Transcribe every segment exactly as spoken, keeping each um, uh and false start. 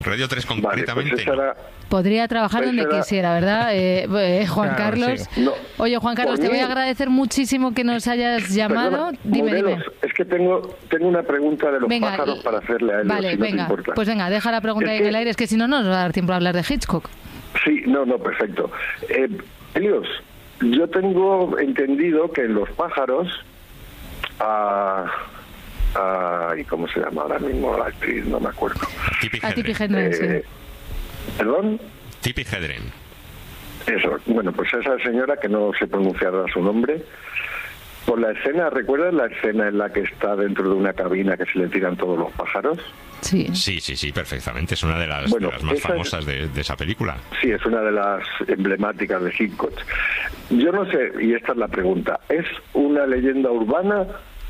Radio tres concretamente. Vale, pues no. era... Podría trabajar donde era... quisiera, ¿verdad, eh, eh, Juan Claro, Carlos? sí. No. Oye, Juan Carlos, Por te mí- voy a agradecer muchísimo que nos hayas llamado. Perdona, Dime, Morelos, dime. es que tengo tengo una pregunta de los Venga, pájaros y- para hacerle a él. Vale, si no te venga, importa. pues venga, deja la pregunta Es ahí que- en el aire, es que si no, no nos va a dar tiempo a hablar de Hitchcock. Sí, no, no, perfecto. Eh, Helios, yo tengo entendido que en los pájaros, a, a, ¿y cómo se llama ahora mismo la actriz? No me acuerdo. Tippi A Tippi Hedren. Hedren, Eh, sí. ¿Perdón? Tippi Hedren. Eso, bueno, pues esa señora que no se pronunciará su nombre, por la escena, ¿recuerdas la escena en la que está dentro de una cabina que se le tiran todos los pájaros? Sí. Sí, sí, sí, perfectamente. Es una de las, Bueno, de las más esa es- famosas de, de esa película. Sí, es una de las emblemáticas de Hitchcock. Yo no sé, y esta es la pregunta, ¿es una leyenda urbana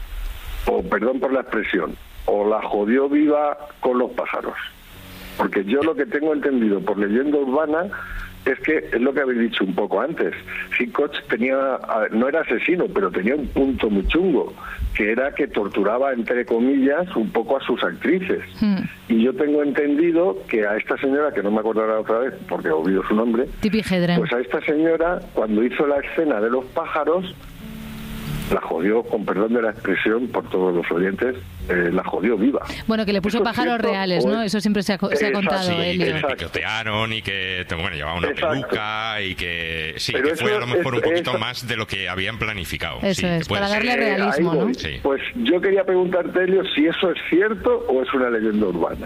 o, perdón por la expresión, o la jodió viva con los pájaros? Porque yo lo que tengo entendido por leyenda urbana es que es lo que habéis dicho un poco antes. Hitchcock tenía, no era asesino, pero tenía un punto muy chungo, que era que torturaba, entre comillas, un poco a sus actrices. Hmm. Y yo tengo entendido que a esta señora, que no me acordará otra vez porque he olvidado su nombre, Tippi Hedren. pues a esta señora, cuando hizo la escena de los pájaros, la jodió, con perdón de la expresión por todos los oyentes, eh, la jodió viva. Bueno, que le puso ¿Eso es pájaros cierto reales, o ¿no? es- Eso siempre se ha, co- se ha Exacto, contado, Sí, que Elio. le Exacto. picotearon y que bueno, llevaba una Exacto. peluca y que sí, Pero que fue eso a lo mejor es- un poquito eso- más de lo que habían planificado. Eso sí, es, que puede para ser. darle Eh, realismo, ahí ¿no? voy. Sí. Pues yo quería preguntarte, Elio, si eso es cierto o es una leyenda urbana.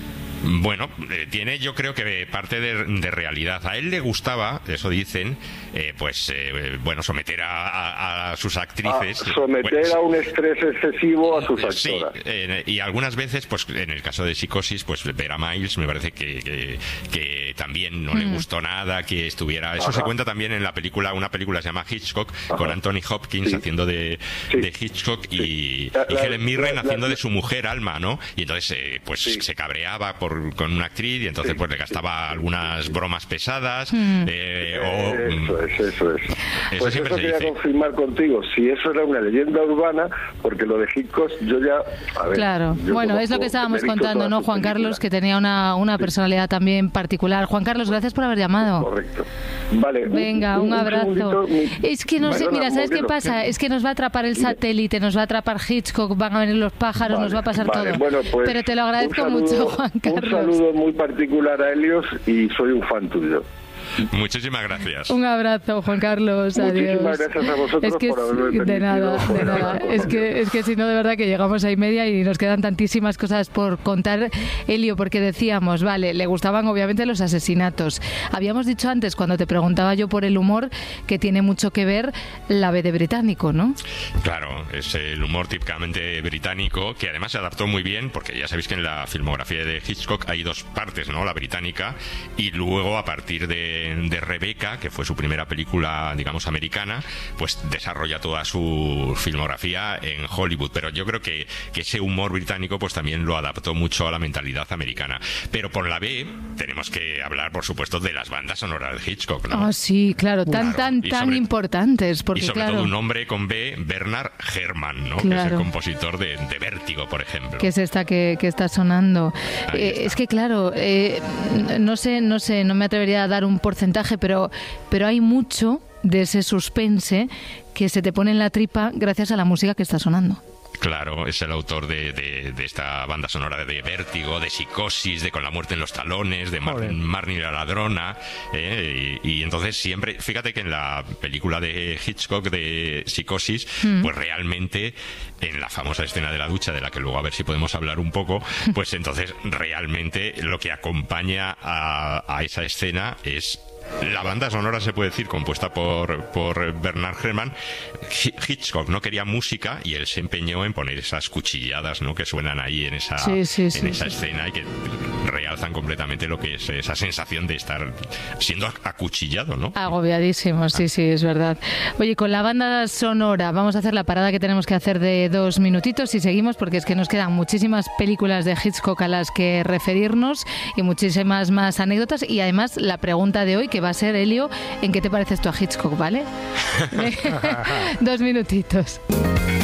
Bueno, eh, tiene yo creo que parte de, de realidad. A él le gustaba, eso dicen, eh, pues eh, bueno, someter a, a- a sus actrices. A someter Bueno, a un estrés excesivo a sus Sí, actoras. eh, y algunas veces, pues en el caso de Psicosis, pues ver a Miles me parece que, que, que también no le gustó nada, que estuviera... Eso Ajá. se cuenta también en la película, una película se llama Hitchcock, con Anthony Hopkins Sí. haciendo de, Sí. de Hitchcock y, La- y la- Helen Mirren la- haciendo la- de su mujer Alma, ¿no? Y entonces eh, pues Sí. se cabreaba por, con una actriz y entonces Sí. pues le gastaba algunas bromas pesadas Mm. eh, o... Eso es, eso es. Pues siempre eso se quería dice. confirmar contigo, si eso era una leyenda urbana, porque lo de Hitchcock yo ya... a ver, Claro, yo bueno, es lo conozco- que estábamos he visto contando, todas ¿no, sus Juan Carlos? películas. Que tenía una, una personalidad también particular. Juan Carlos, gracias por haber llamado. Correcto. Vale. Venga, un abrazo. segundito, mi- Es que no sé, Perdona, mira, ¿sabes qué Morelos, pasa? que- Es que nos va a atrapar el satélite, nos va a atrapar Hitchcock, van a venir los pájaros, Vale, nos va a pasar vale, todo. bueno, pues, Pero te lo agradezco un saludo- mucho, Juan Carlos. Un saludo muy particular a Helios y soy un fan tuyo. Muchísimas gracias. Un abrazo, Juan Carlos, adiós. Muchísimas gracias a vosotros es que por haberme sí, de permitido nada, de poder nada. hablar con Es que, vosotros. es que si no, de verdad que llegamos a y media y nos quedan tantísimas cosas por contar, Elio, porque decíamos, vale, le gustaban obviamente los asesinatos. Habíamos dicho antes, cuando te preguntaba yo por el humor, que tiene mucho que ver la B de británico, ¿no? Claro, es el humor típicamente británico, que además se adaptó muy bien, porque ya sabéis que en la filmografía de Hitchcock hay dos partes, ¿no? La británica y luego a partir de, de Rebecca, que fue su primera película, digamos, americana, pues desarrolla toda su filmografía en Hollywood. Pero yo creo que, que ese humor británico pues también lo adaptó mucho a la mentalidad americana. Pero por la B tenemos que hablar, por supuesto, de las bandas sonoras de Hitchcock, ¿no? Ah, sí, claro, tan, Claro, tan, y tan sobre- importantes, porque y sobre claro... todo un nombre con B, Bernard Herrmann, ¿no? Que es Claro. el compositor de, de Vértigo, por ejemplo. Que es esta que, que está sonando. Ahí Eh, está. es que claro, eh, no sé, no sé, no me atrevería a dar un porcentaje, pero, pero hay mucho de ese suspense que se te pone en la tripa gracias a la música que está sonando. Claro, es el autor de, de, de esta banda sonora de Vértigo, de Psicosis, de Con la muerte en los talones, de Mar Joder. Marnie la ladrona, ¿eh? y, y entonces siempre, fíjate que en la película de Hitchcock de Psicosis, pues realmente en la famosa escena de la ducha, de la que luego a ver si podemos hablar un poco, pues entonces realmente lo que acompaña a, a esa escena es la banda sonora, se puede decir, compuesta por, por Bernard Herrmann. Hitchcock no quería música y él se empeñó en poner esas cuchilladas, ¿no?, que suenan ahí en esa, Sí, sí, en sí, esa sí. escena y que realzan completamente lo que es esa sensación de estar siendo acuchillado, ¿no? Agobiadísimo, sí, sí, es verdad. Oye, con la banda sonora vamos a hacer la parada que tenemos que hacer de dos minutitos y seguimos porque es que nos quedan muchísimas películas de Hitchcock a las que referirnos y muchísimas más anécdotas y además la pregunta de hoy que va a ser, Elio, ¿en qué te pareces tú a Hitchcock, vale? Dos minutitos.